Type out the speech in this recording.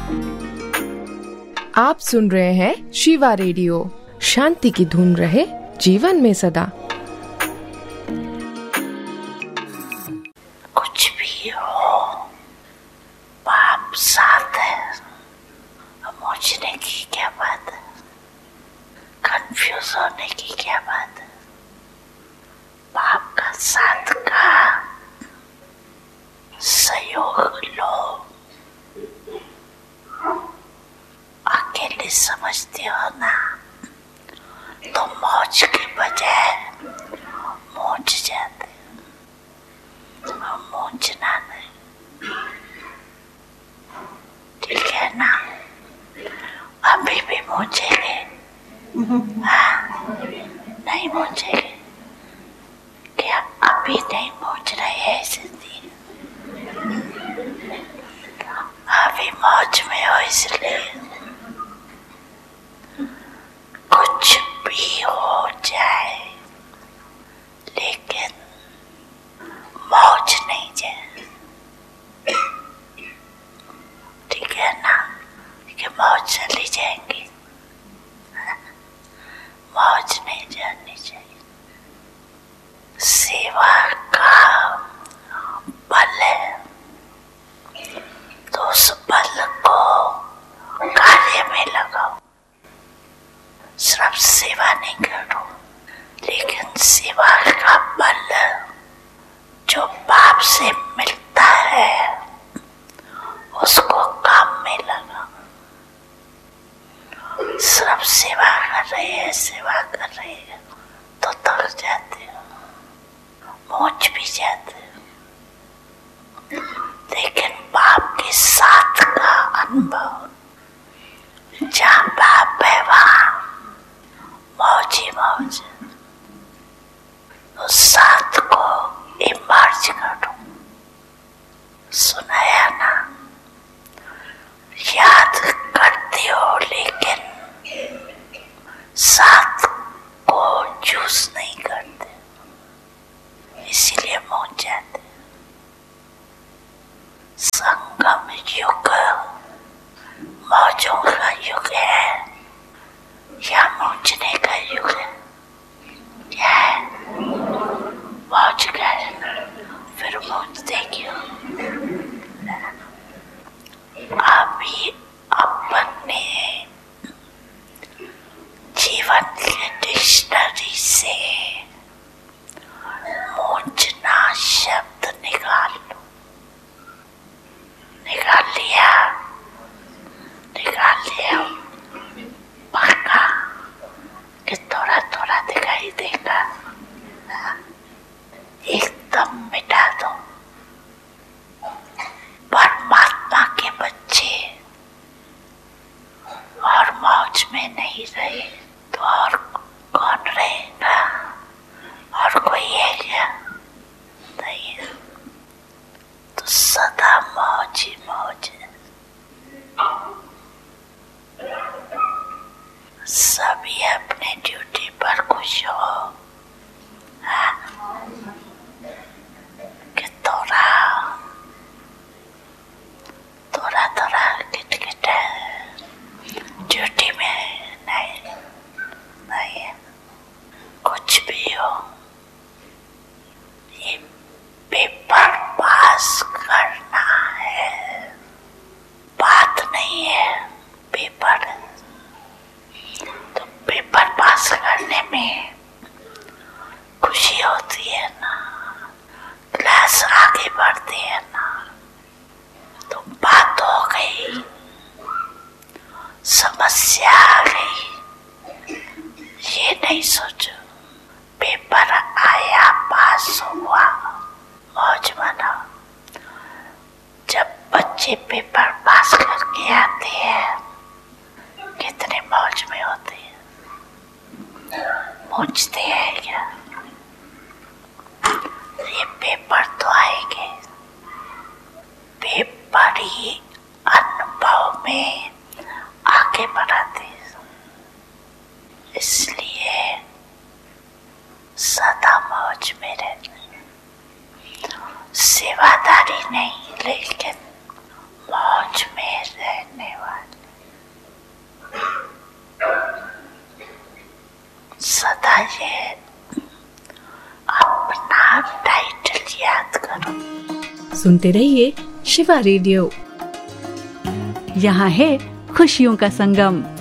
आप सुन रहे हैं शिवा रेडियो। शांति की धुन रहे जीवन में सदा। कुछ भी हो, पाप साथ है, समझने की क्या बात है, कंफ्यूज होने की क्या बात है। पाप का साथ का सहयोग लो। अकेले समझते हो ना तो मौज के बजाय मौज जाते हो। मौजना नहीं, ठीक है ना? अभी भी मौजेंगे? नहीं मौजेंगे क्या? अभी नहीं मौज रहे हैं जिंदगी, अभी मौज में हो इसलिए। कुछ भी हो जाए लेकिन मौज नहीं जाए, ठीक है ना? कि मौज चली जाएंगी, मौज नहीं जानी चाहिए। सेवा का बल है तो उस बल को कार्य में लगाओ। सिर्फ सेवा नहीं करो, लेकिन सेवा का बल जो पाप से मिलता है उसको काम में लगाओ। सिर्फ सेवा कर रहे हैं, सेवा कर रहे हैं तो थक जाते हो, मौज भी जाते हो। लेकिन पाप के साथ का अनुभव, जहाँ पाप है वहाँ मौज ही मौज। उस साथ को इमर्ज करो। सुनाया ना? याद करते हो लेकिन साथ को चूज नहीं करते, इसीलिए मौज जाते। संगम युग मौजों का युग है या मौजने का युग है? क्या है? मौज का है, फिर मौज देखियो। अभी अपने जीवन के डिक्शनरी से मौजना शब्द निकाल लो। निकाल लिया? निकाल लिया पक्का कि थोड़ा थोड़ा दिखाई देगा? एकदम मिटा दो। परमात्मा के बच्चे और मौज में नहीं रहे तो और कौन रहेगा? और कोई है क्या? नहीं है तो सदा मौज ही मौज है। सभी अपने ड्यूटी पर खुश हो। कि थोड़ा थोड़ा थोड़ा किटकिट ड्यूटी में नहीं, नहीं है। कुछ भी हो, ये पेपर पास करना है, बात नहीं है। पेपर तो पेपर पास करने में खुशी होती है ना, क्लास आगे बढ़ती है ना। तो बात हो गई, समस्या आ गई, ये नहीं सोचो। पेपर आया, पास हुआ, मौज मनाओ। जब बच्चे पेपर पास करके आते हैं कितने मौज में होते हैं। पूछते हैं क्या? ये पेपर तो आएंगे, पेपर ही अनुभव में आगे बढ़ाते हैं। इसलिए सदा मौज में रहना, सेवादारी नहीं लेकिन मौज में रहने सदा ये अपना टाइटल याद करो। सुनते रहिए शिवा रेडियो। यहाँ है खुशियों का संगम।